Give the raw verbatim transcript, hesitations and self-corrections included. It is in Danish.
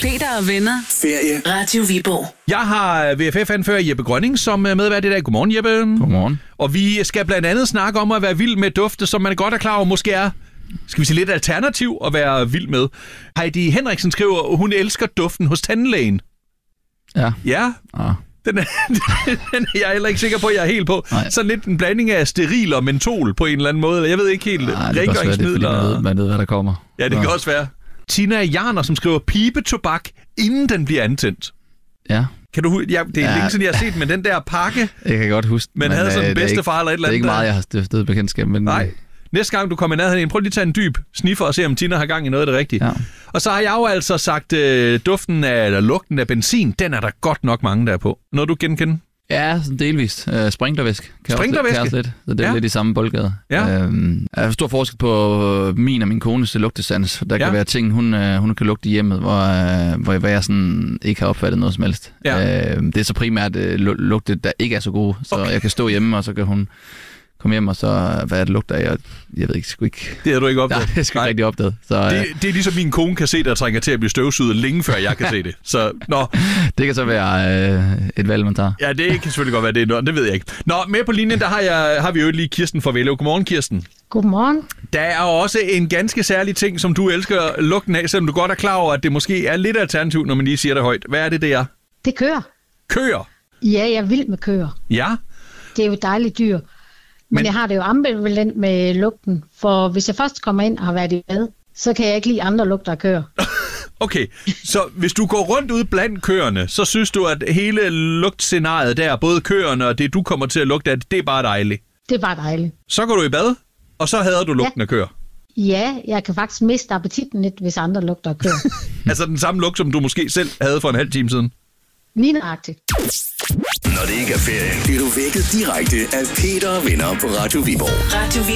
Peter og venner. Ferie. Radio Viborg. Jeg har V F F-anfører Jeppe Grønning som medvært i dag. Godmorgen, Jeppe. Godmorgen. Og vi skal blandt andet snakke om at være vild med dufte, som man godt er klar over måske er, skal vi sige, lidt alternativ at være vild med. Heidi Henriksen skriver, at hun elsker duften hos tandlægen. Ja. Ja. Ah. Den er, den er jeg heller ikke sikker på, at jeg er helt på. Nej. Sådan lidt en blanding af steril og mentol på en eller anden måde. Jeg ved ikke helt. Nej, det kan også være, det er, fordi man ved, man ved, hvad der kommer. Ja, det kan også være. Tina Jarner, som skriver pibetobak, inden den bliver antændt. Ja. Kan du, ja, det er ja. længe siden, jeg har set, men den der pakke, jeg kan godt huske, man havde sådan en bedstefar eller et eller andet. Det er ikke meget, jeg har stiftet bekendtskab, men... Nej. Næste gang, du kommer i nærheden ind, prøv lige at tage en dyb sniffer og se, om Tina har gang i noget af det rigtige. Ja. Og så har jeg jo altså sagt, øh, duften af, eller lugten af benzin, den er der godt nok mange, der er på. Noget, du genkender? Ja, sådan delvist. Uh, sprinklervæske. Sprinklervæske? Også lidt. Så det er ja. lidt i samme boldgade. Ja. Uh, jeg har stor forskel på min og min kones lugtesans. Der kan ja. være ting, hun, uh, hun kan lugte i hjemmet, hvor, uh, hvor, hvor jeg sådan ikke har opfattet noget som helst. Ja. Uh, det er så primært uh, lugte, der ikke er så gode. Så okay. jeg kan stå hjemme, og så kan hun komme hjem, og så hvad er det lugter af? Jeg, jeg ved ikke, sgu ikke... Det har du ikke opdaget? Nej, jeg skal ikke rigtig opdaget. Så, det, det er ligesom min kone kan se, der trænger til at blive støvsuget længe før jeg kan se det. Så, nå. Det kan så være øh, et valg, man tager. Ja, det kan selvfølgelig godt være det. Nå, det ved jeg ikke. Nå, med på linjen, der har, jeg, har vi jo lige Kirsten fra Vællev. Godmorgen, Kirsten. Godmorgen. Der er også en ganske særlig ting, som du elsker lugten af, selvom du godt er klar over, at det måske er lidt alternativt, når man lige siger det højt. Hvad er det, det er? Det køer. Køer? Ja, jeg er vild med køer. Ja? Det er jo dejligt dyr. Men, Men jeg har det jo ambivalent med lugten, for hvis jeg først kommer ind og har været i bad, så kan jeg ikke lide andre lugter af køer. Okay, så hvis du går rundt ude blandt køerne, så synes du, at hele lugtscenariet der, både køerne og det, du kommer til at lugte af, det er bare dejligt? Det er bare dejligt. Så går du i bad, og så hader du lugten ja. af køer? Ja, jeg kan faktisk miste appetitten lidt, hvis andre lugter af køer. Altså den samme lugt, som du måske selv havde for en halv time siden? Lige nøjagtigt. Når det ikke er ferie, bliver du vækket direkte af Peter og venner på Radio Viborg. Radio Viborg.